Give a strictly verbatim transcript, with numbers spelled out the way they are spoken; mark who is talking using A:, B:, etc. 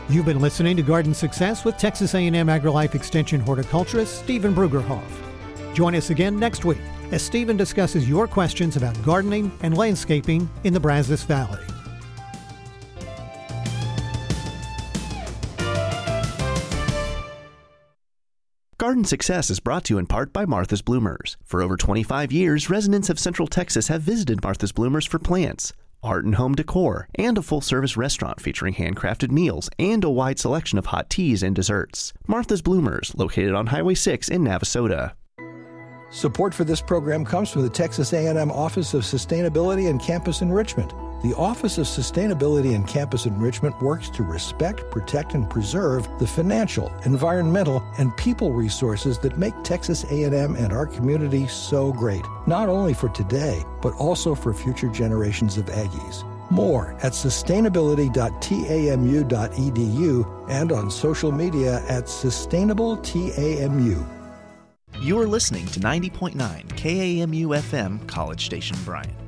A: You've been listening to Garden Success with Texas A and M AgriLife Extension horticulturist Stephen Brugerhoff. Join us again next week as Stephen discusses your questions about gardening and landscaping in the Brazos Valley.
B: Garden Success is brought to you in part by Martha's Bloomers. For over twenty-five years, residents of Central Texas have visited Martha's Bloomers for plants, art and home decor, and a full-service restaurant featuring handcrafted meals and a wide selection of hot teas and desserts. Martha's Bloomers, located on Highway six in Navasota.
C: Support for this program comes from the Texas A and M Office of Sustainability and Campus Enrichment. The Office of Sustainability and Campus Enrichment works to respect, protect, and preserve the financial, environmental, and people resources that make Texas A and M and our community so great, not only for today, but also for future generations of Aggies. More at sustainability dot tamu dot e d u and on social media at sustainable T A M U.
B: You're listening to ninety point nine K A M U F M, College Station, Bryan.